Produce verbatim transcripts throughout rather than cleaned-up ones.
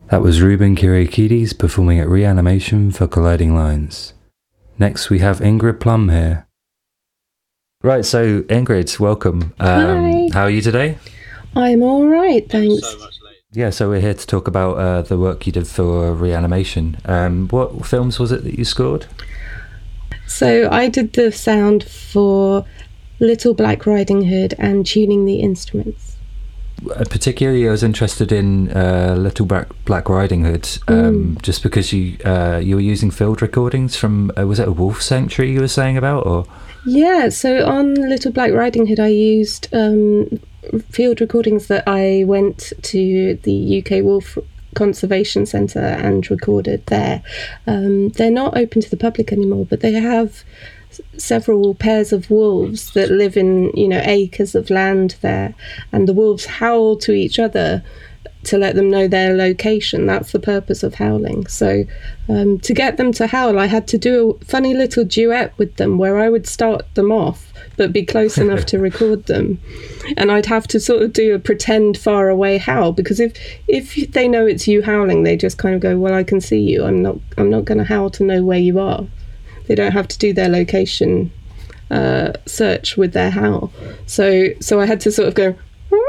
That was Ruben Kyriakides performing at Reanimation for Colliding Lines. Next we have Ingrid Plum here. Right, so Ingrid, welcome. Um, Hi. How are you today? I'm all right, thanks. So much later. Yeah, so we're here to talk about uh, the work you did for Reanimation. Um, what films was it that you scored? So I did the sound for Little Black Riding Hood and Tuning the Instruments. Uh, particularly, I was interested in uh, Little Black, Black Riding Hood, um, Mm. just because you uh, you were using field recordings from, uh, was it a wolf sanctuary you were saying about? Or Yeah, so on Little Black Riding Hood I used um, field recordings that I went to the U K Wolf Conservation Centre and recorded there. Um, they're not open to the public anymore, but they have s- several pairs of wolves that live in, you know, acres of land there, and the wolves howl to each other to let them know their location. That's the purpose of howling. So um, to get them to howl, I had to do a funny little duet with them where I would start them off but be close enough to record them, and I'd have to sort of do a pretend far away howl, because if if they know it's you howling, they just kind of go, well, I can see you, I'm not I'm not going to howl to know where you are. They don't have to do their location uh, search with their howl. So so I had to sort of go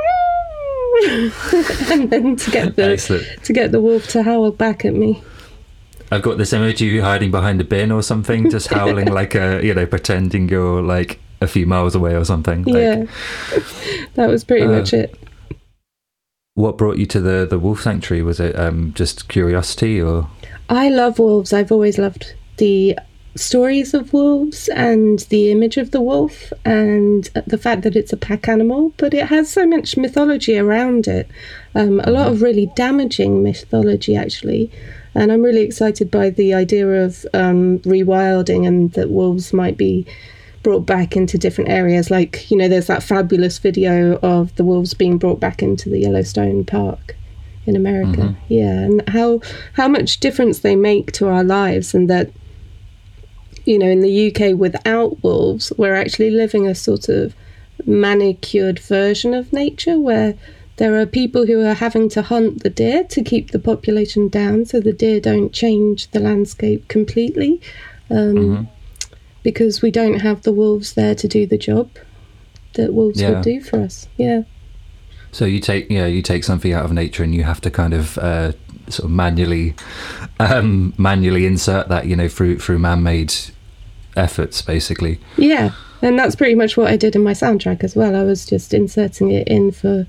and then to get the Excellent. to get the wolf to howl back at me. I've got this image of you hiding behind a bin or something, just howling like a, you know, pretending you're like a few miles away or something. Like, Yeah, that was pretty uh, much it. what brought you to the, the wolf sanctuary? Was it um, just curiosity or? I love wolves. I've always loved the stories of wolves and the image of the wolf and the fact that it's a pack animal, but it has so much mythology around it. Um, a lot of really damaging mythology, actually. And I'm really excited by the idea of um, rewilding, and that wolves might be brought back into different areas. Like, you know, there's that fabulous video of the wolves being brought back into the Yellowstone Park in America. Mhm. Yeah, and how how much difference they make to our lives, and that, you know, in the U K without wolves, we're actually living a sort of manicured version of nature, where there are people who are having to hunt the deer to keep the population down so the deer don't change the landscape completely. Um, Mhm. because we don't have the wolves there to do the job that wolves Yeah. would do for us. Yeah. So you take, yeah, you take something out of nature and you have to kind of uh, sort of manually, um, manually insert that, you know, through through man-made efforts, basically. Yeah, and that's pretty much what I did in my soundtrack as well. I was just inserting it in for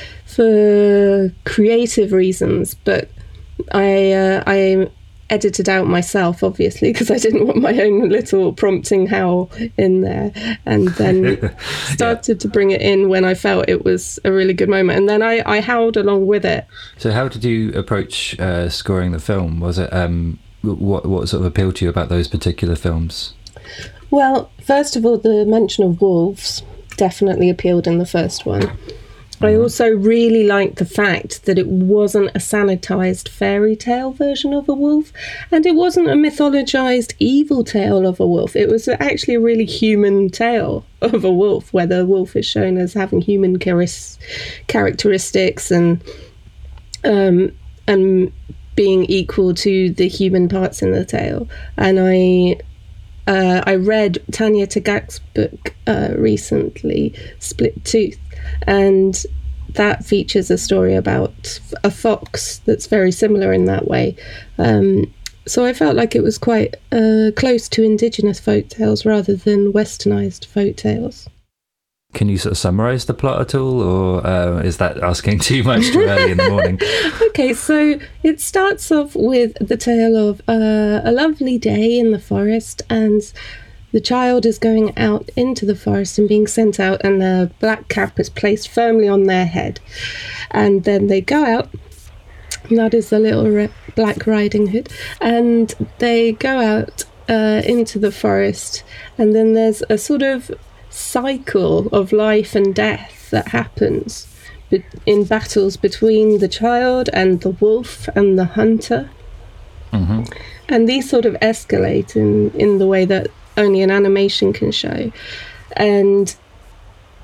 for creative reasons, but I uh, I edited out myself, obviously, because I didn't want my own little prompting howl in there, and then started to bring it in when I felt it was a really good moment, and then I, I howled along with it. So how did you approach uh, scoring the film? Was it um, what what sort of appealed to you about those particular films? Well, first of all, the mention of wolves definitely appealed in the first one. I also really liked the fact that it wasn't a sanitised fairy tale version of a wolf, and it wasn't a mythologised evil tale of a wolf. It was actually a really human tale of a wolf, where the wolf is shown as having human charis- characteristics and um, and being equal to the human parts in the tale. And I uh, I read Tanya Tagaq's book uh, recently, Split Tooth, and that features a story about a fox that's very similar in that way. Um, so I felt like it was quite uh, close to indigenous folk tales rather than westernised folk tales. Can you sort of summarise the plot at all, or uh, is that asking too much too early in the morning? Okay, so it starts off with the tale of uh, a lovely day in the forest, and the child is going out into the forest and being sent out, and the black cap is placed firmly on their head. And then they go out, and that is the little Re- Black Riding Hood, and they go out uh, into the forest, and then there's a sort of cycle of life and death that happens be- in battles between the child and the wolf and the hunter. Mm-hmm. And these sort of escalate in, in the way that only an animation can show. And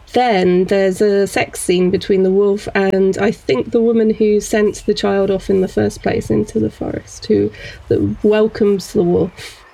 then there's a sex scene between the wolf and I think the woman who sent the child off in the first place into the forest, who that welcomes the wolf.